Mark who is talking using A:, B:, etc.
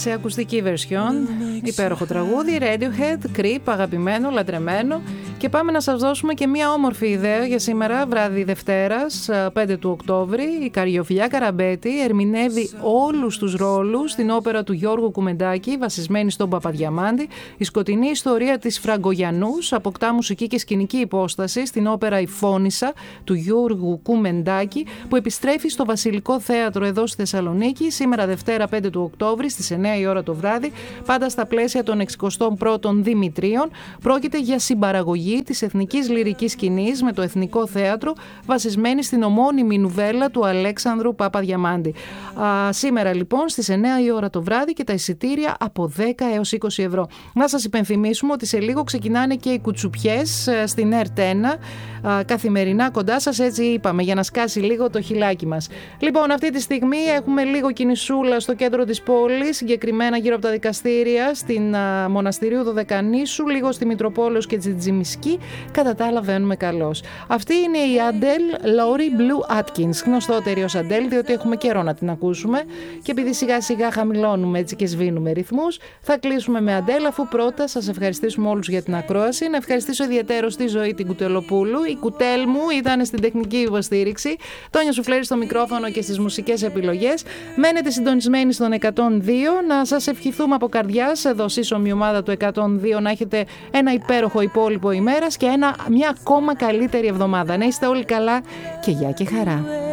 A: σε ακουστική version. Υπέροχο τραγούδι, Radiohead, Creep, αγαπημένο, λατρεμένο. Και πάμε να σας δώσουμε και μια όμορφη ιδέα για σήμερα, βράδυ Δευτέρας, 5 του Οκτώβρη. Η Καριοφιλιά Καραμπέτη ερμηνεύει όλους τους ρόλους στην όπερα του Γιώργου Κουμεντάκη, βασισμένη στον Παπαδιαμάντη. Η σκοτεινή ιστορία της Φραγκογιανούς αποκτά μουσική και σκηνική υπόσταση στην όπερα «Η Φώνισσα» του Γιώργου Κουμεντάκη, που επιστρέφει στο Βασιλικό Θέατρο εδώ στη Θεσσαλονίκη σήμερα Δευτέρα 5 του Οκτώβρη στις 9 η ώρα το βράδυ, πάντα στα πλαίσια των 61ων Δημητρίων. Πρόκειται για συμπαραγωγή της εθνικής λυρικής σκηνής με το Εθνικό Θέατρο, βασισμένη στην ομώνυμη νουβέλα του Αλέξανδρου Παπαδιαμάντη. Σήμερα λοιπόν στις 9 η ώρα το βράδυ και τα εισιτήρια από 10 έως 20 ευρώ. Να σας υπενθυμίσουμε ότι σε λίγο ξεκινάνε και οι κουτσουπιές στην ΕΡΤ1, καθημερινά κοντά σας, έτσι είπαμε, για να σκάσει λίγο το χυλάκι μας. Λοιπόν, αυτή τη στιγμή έχουμε λίγο κινησούλα στο κέντρο της πόλης, συγκεκριμένα γύρω από τα δικαστήρια, στην Μοναστηρίου Δωδεκανήσου, λίγο στη Μητροπόλεως και τη Τζιμισκή. Κατά τα άλλα βαίνουμε καλώς. Αυτή είναι η Adele Laurie Blue Atkins, γνωστότερη ως Adele, διότι έχουμε καιρό να την ακούσουμε. Και επειδή σιγά σιγά χαμηλώνουμε έτσι και σβήνουμε ρυθμούς, θα κλείσουμε με Adele, αφού πρώτα σας ευχαριστήσουμε όλους για την ακρόαση. Να ευχαριστήσω ιδιαίτερος τη Ζωή την Κουτελοπούλου. Η Κουτέλ μου ήταν στην τεχνική υποστήριξη. Τόνια Σουφλέρη στο μικρόφωνο και στις μουσικές επιλογές. Μένετε συντονισμένοι στον 102. Να σας ευχηθούμε από καρδιάς εδώ σύσσωμη ομάδα του 102 να έχετε ένα υπέροχο υπόλοιπο ημέρας και μια ακόμα καλύτερη εβδομάδα. Να είστε όλοι καλά και γεια και χαρά.